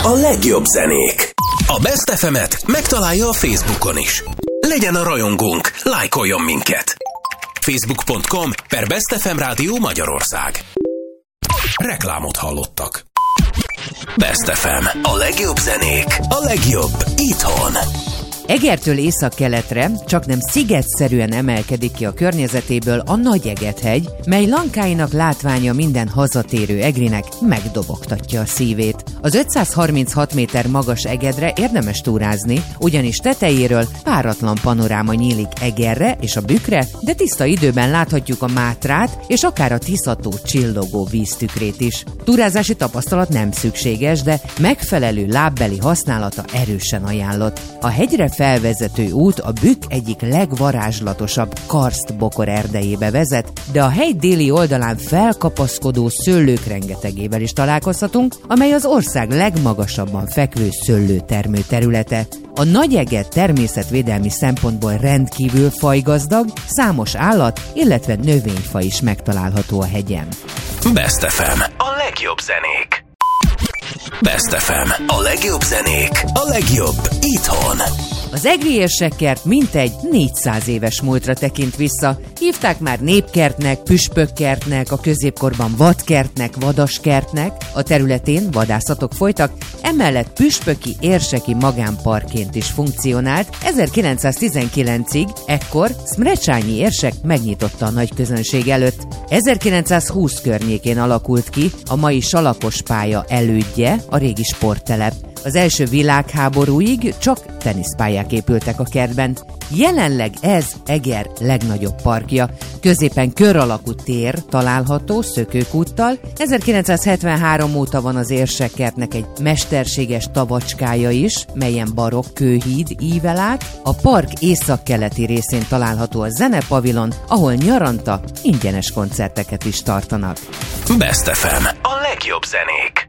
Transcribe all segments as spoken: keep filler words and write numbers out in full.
A legjobb zenék. A Best ef emet megtalálja a Facebookon is. Legyen a rajongónk, lájkoljon minket. facebook pont com per Best ef em Rádió Magyarország. Reklámot hallottak. Best ef em. A legjobb zenék. A legjobb itthon. Egertől északkeletre csaknem szigetszerűen emelkedik ki a környezetéből a Nagy-Eget-hegy, mely lankáinak látványa minden hazatérő egrinek megdobogtatja a szívét. Az ötszázharminchat méter magas Egedre érdemes túrázni, ugyanis tetejéről páratlan panoráma nyílik Egerre és a Bükkre, de tiszta időben láthatjuk a Mátrát és akár a Tisza-tó csillogó víztükrét is. Túrázási tapasztalat nem szükséges, de megfelelő lábbeli használata erősen ajánlott. A hegyre felvezető út a Bükk egyik legvarázslatosabb karsztbokor erdejébe vezet, de a hegy déli oldalán felkapaszkodó szőlők rengetegével is találkozhatunk, amely az ország legmagasabban fekvő szőlőtermő területe. A Nagy-Eget természetvédelmi szempontból rendkívül fajgazdag, számos állat, illetve növényfaj is megtalálható a hegyen. Best ef em. A legjobb zenék. Best ef em. A legjobb zenék. A legjobb itthon. Az egri érsekkert mintegy négyszáz éves múltra tekint vissza. Hívták már népkertnek, püspökkertnek, a középkorban vadkertnek, vadaskertnek, a területén vadászatok folytak, emellett püspöki érseki magánparkként is funkcionált. ezerkilencszáztizenkilencig ekkor Szmrecsányi érsek megnyitotta a nagy közönség előtt. ezerkilencszázhúsz környékén alakult ki a mai Salakos pálya elődje, a régi sporttelep. Az első világháborúig csak teniszpályák épültek a kertben. Jelenleg ez Eger legnagyobb parkja. Középen kör alakú tér található szökőkúttal. ezerkilencszázhetvenhárom óta van az érsekkertnek egy mesterséges tavacskája is, melyen barokk kőhíd ível át. A park északkeleti részén található a zenepavilon, ahol nyaranta ingyenes koncerteket is tartanak. Best ef em. A legjobb zenék.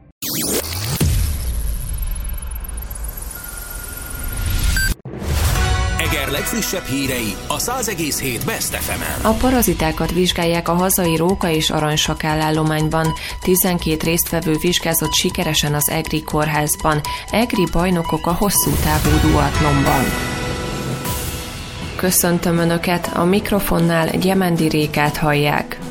Eger legfrissebb hírei a száz egész hét Best ef emen. A parazitákat vizsgálják a hazai róka és aranysakál állományban. tizenkét résztvevő vizsgázott sikeresen az egri kórházban. Egri bajnokok a hosszú távú duatlonban. Köszöntöm Önöket, a mikrofonnál Gyemendi Rékát hallják.